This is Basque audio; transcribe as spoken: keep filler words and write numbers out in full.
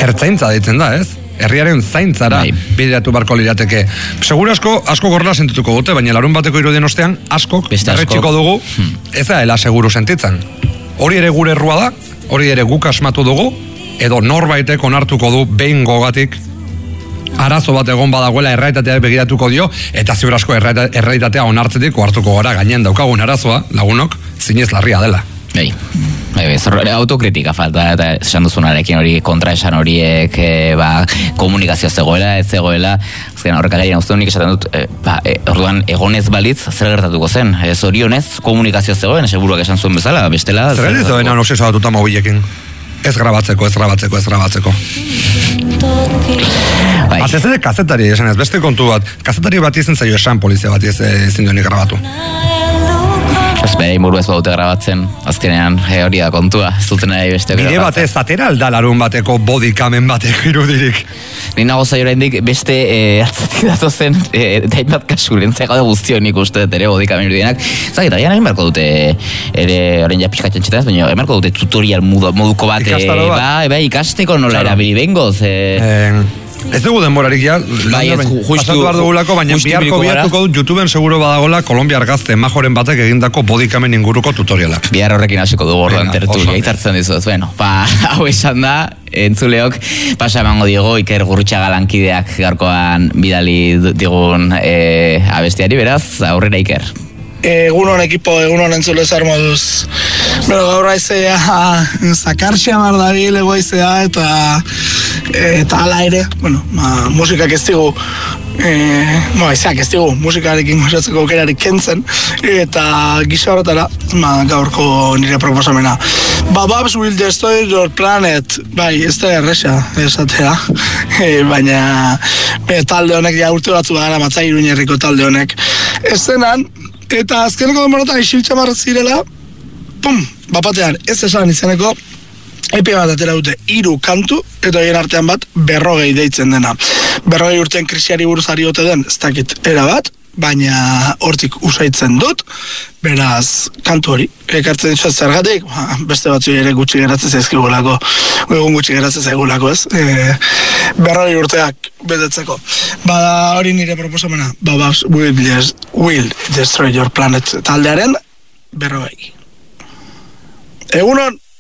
ertzaintza deitzen da, ez? Herriaren zaintzara bideratu barko lirateke. Segura asko, asko gorla sentituko dute, baina larun bateko irudien ostean, askok, berretxiko dugu, ez da, ela seguru sentitzen. Hori ere gure errua da, hori ere guk asmatu dugu, edo norbaitek onartuko du behin gogatik arazo bat egon badagoela errealitatea begiratuko dio, eta ziur asko errealitatea onartzetik ohartuko gara gainen daukagun arazoa, lagunok, zinez larria dela. Bai, autokritika falta, eta esan duzunarekin hori kontra esan horiek, e, ba, komunikazio zegoela, ez zegoela, azken horrek agerian uste honik esaten dut, e, ba, e, orduan egonez balitz, zer gertatuko zen, e, zorionez komunikazio zegoen, seguruak esan zuen bezala, bestela... Zer gari zegoen obsesio batuta mobilekin? Ez grabatzeko, ez grabatzeko, ez grabatzeko. Bai. Batez ere kazetari esan ez, beste kontu bat, kazetari bat izan zaio esan polizia bat ezin duenik grabatu. Ez bere imuru ez baute grabatzen, azkenean hori da kontua, ez duten nahi beste grabatzen. Bide batez, atera alda larun bateko bodycamen bateko irudirik. Ni nago zaio oraindik beste e, hartzatik datozen e, dainbat kasu lentzeko da guztion nik uste ere bodycamen irudienak. Zagita, gian egin barko dute ere orain ja pixkatzen txetaz, baina egin barko dute tutorial moduko bat, e, ba, ba, ikasteko nola erabili bengoz. E, eh, Ez dugu denborarik ja, bai, pasatu behar dugulako, baina biharko bihartuko dut YouTubeen seguro badagola Kolombiar gazte majoren batek egindako bodycamen inguruko tutorialak. Bihar horrekin hasiko dugu orduan tertulia, hitzartzen dizuz. Bueno, pa, hau esan da, entzuleok, pasa emango diego Iker Gurrutxaga lankideak gaurkoan bidali digun e, abestiari, beraz, aurrera Iker. Egunon ekipo, egunon entzule zer moduz. Bero gaur aizea zakarxia mardabil egoizea eta eta ala ere, bueno, ma, musikak ez digu e, ma, izak ez digu musikarekin gozatzeko aukerarik kentzen eta gisa horretara ma, gaurko nire proposamena. Bababs will destroy your planet. Bai, ez da erresa esatea, e, baina e, talde honek ja urte batzu gara matzai Iruñerriko talde honek eszenan. Eta azkeneko denborotan isiltxamar zirela, pum, bapatean ez esan izeneko, epe bat atera dute hiru kantu, eta hien artean bat berrogei deitzen dena. Berrogei urtean krisiari buruz ari ote den, ez dakit era bat, baina hortik usaitzen dut, beraz, kantu hori, ekartzen dituzat zergatik, ba, beste batzu ere gutxi geratzen zaizkigulako, egun gutxi geratzen zaigulako, ez? E, berrogei urteak betetzeko. Bada hori nire proposamena, Bababs will, will destroy your planet taldearen berrogei. Egunon!